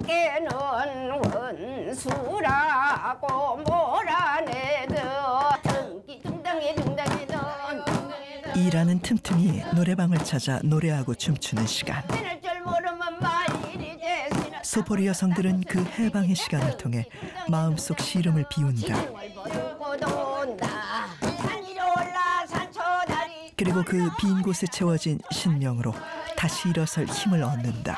깨는 원수라고 몰아내도 등기등당해 등당해도 일하는 틈틈이 노래방을 찾아 노래하고 춤추는 시간. 소포리 여성들은 그 해방의 시간을 통해 마음속 시름을 비운다. 그리고 그 빈 곳에 채워진 신명으로 다시 일어설 힘을 얻는다.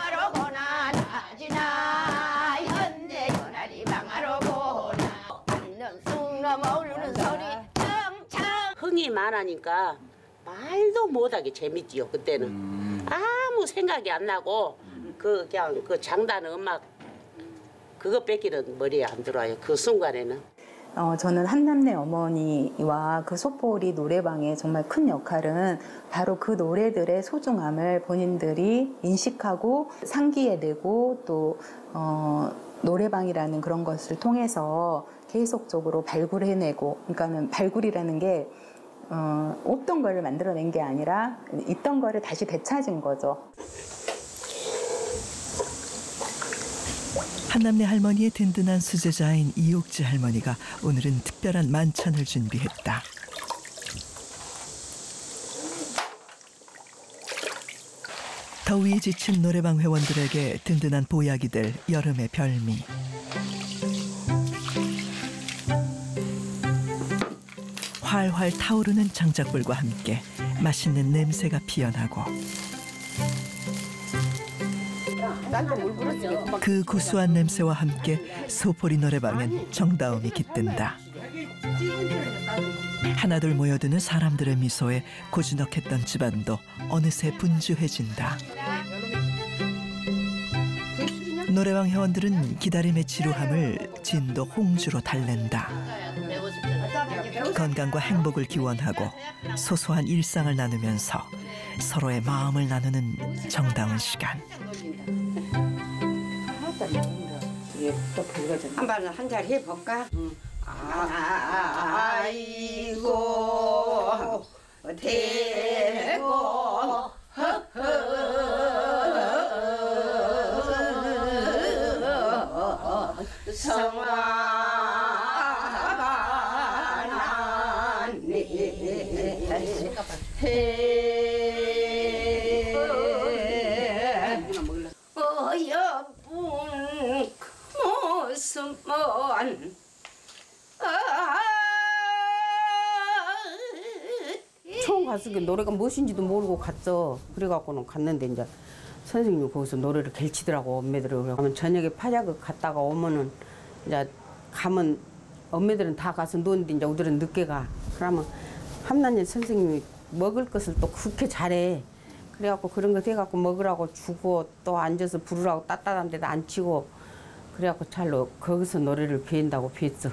흥이 많으니까 말도 못하게 재밌지요. 그때는 아무 생각이 안 나고 그냥 그 장단 음악 그거 뺏기는 머리에 안 들어와요. 그 순간에는. 저는 한남네 어머니와 그 소포리 노래방의 정말 큰 역할은 바로 그 노래들의 소중함을 본인들이 인식하고 상기해내고 또 노래방이라는 그런 것을 통해서 계속적으로 발굴해내고, 그러니까는 발굴이라는 게 없던 거를 만들어낸 게 아니라 있던 거를 다시 되찾은 거죠. 한남네 할머니의 든든한 수제자인 이옥지 할머니가 오늘은 특별한 만찬을 준비했다. 더위에 지친 노래방 회원들에게 든든한 보약이 될 여름의 별미. 활활 타오르는 장작불과 함께 맛있는 냄새가 피어나고 그 구수한 냄새와 함께 소포리 노래방엔 정다움이 깃든다. 하나둘 모여드는 사람들의 미소에 고즈넉했던 집안도 어느새 분주해진다. 노래방 회원들은 기다림의 지루함을 진도 홍주로 달랜다. 건강과 행복을 기원하고 소소한 일상을 나누면서 서로의 마음을 나누는 정다운 시간. 한 자리 해볼까? 아이고 대고 어여쁜 모습은 처음 갔을 때 노래가 무엇인지도 모르고 갔죠. 그래갖고는 갔는데 이제 선생님이 거기서 노래를 갤치더라고, 엄매들을. 그러면 저녁에 파자그 갔다가 오면은 이제 가면 엄매들은 다 가서 노는데 이제 우리들은 늦게 가. 그러면 함난일 선생님이 먹을 것을 또 그렇게 잘해. 그래갖고 그런 거 돼갖고 먹으라고 주고 또 앉아서 부르라고 따뜻한 데도 앉히고 그래갖고 잘로 거기서 노래를 배운다고 배웠어.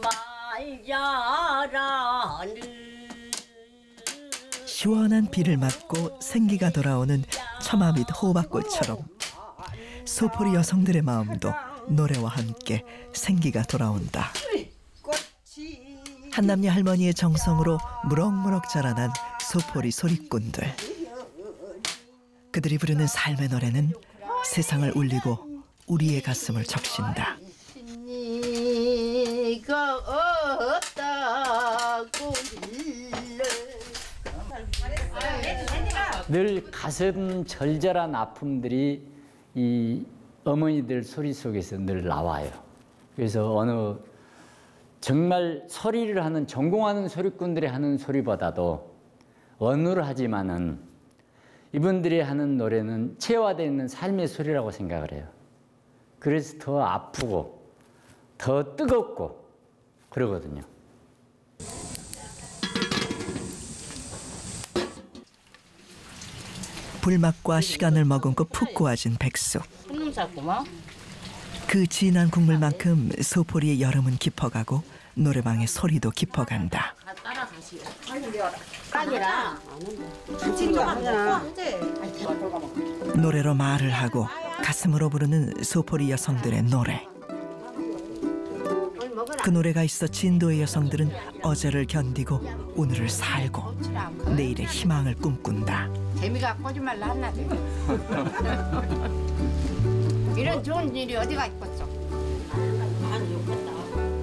시원한 비를 맞고 생기가 돌아오는 처마밑 호박꽃처럼 소포리 여성들의 마음도 노래와 함께 생기가 돌아온다. 한남녀 할머니의 정성으로 무럭무럭 자라난 소포리 소리꾼들. 그들이 부르는 삶의 노래는 세상을 울리고 우리의 가슴을 적신다. 늘 가슴 절절한 아픔들이 이 어머니들 소리 속에서 늘 나와요. 그래서 어느 정말 소리를 하는 전공하는 소리꾼들이 하는 소리보다도 어눌하지만은 이분들이 하는 노래는 체화되어 있는 삶의 소리라고 생각을 해요. 그래서 더 아프고 더 뜨겁고 그러거든요. 불맛과 시간을 머금고 푹 고아진 백숙. 그 진한 국물만큼 소포리의 여름은 깊어가고 노래방의 소리도 깊어간다. 노래로 말을 하고 가슴으로 부르는 소포리 여성들의 노래. 그 노래가 있어 진도의 여성들은 어제를 견디고 오늘을 살고 내일의 희망을 꿈꾼다. 재미가 거짓말로 한나대. 이런 좋은 일이 어디가 있겠어.